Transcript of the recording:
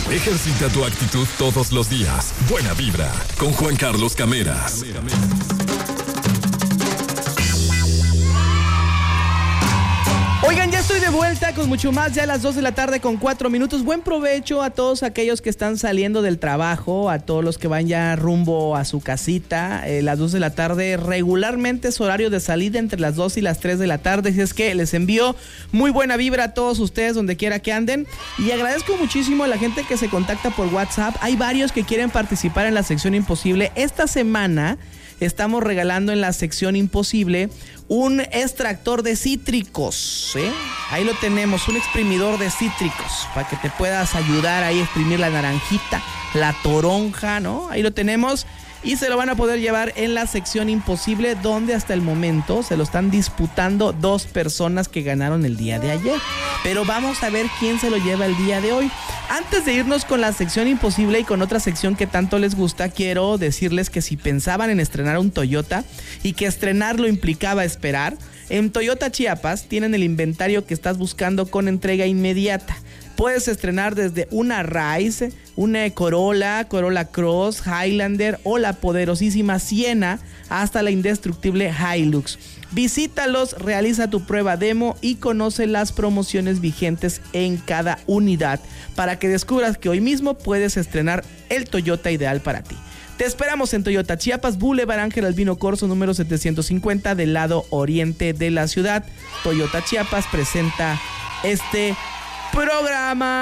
Ejercita tu actitud todos los días. Buena vibra, con Juan Carlos Cameras. Oigan, ya estoy de vuelta con mucho más, ya a las 2 de la tarde con 4 minutos. Buen provecho a todos aquellos que están saliendo del trabajo, a todos los que van ya rumbo a su casita. Las 2 de la tarde regularmente es horario de salida entre las 2 y las 3 de la tarde. Así es que les envío muy buena vibra a todos ustedes donde quiera que anden. Y agradezco muchísimo a la gente que se contacta por WhatsApp. Hay varios que quieren participar en la sección Imposible. Esta semana estamos regalando en la sección Imposible un extractor de cítricos, ¿eh? Ahí lo tenemos, un exprimidor de cítricos para que te puedas ayudar ahí a exprimir la naranjita, la toronja, ¿no? Ahí lo tenemos y se lo van a poder llevar en la sección Imposible, donde hasta el momento se lo están disputando 2 personas que ganaron el día de ayer. Pero vamos a ver quién se lo lleva el día de hoy. Antes de irnos con la sección Imposible y con otra sección que tanto les gusta, quiero decirles que si pensaban en estrenar un Toyota y que estrenarlo implicaba esperar, en Toyota Chiapas tienen el inventario que estás buscando con entrega inmediata. Puedes estrenar desde una Rise, una Corolla, Corolla Cross, Highlander o la poderosísima Siena hasta la indestructible Hilux. Visítalos, realiza tu prueba demo y conoce las promociones vigentes en cada unidad para que descubras que hoy mismo puedes estrenar el Toyota ideal para ti. Te esperamos en Toyota Chiapas, Boulevard Ángel Albino Corzo, número 750, del lado oriente de la ciudad. Toyota Chiapas presenta este programa.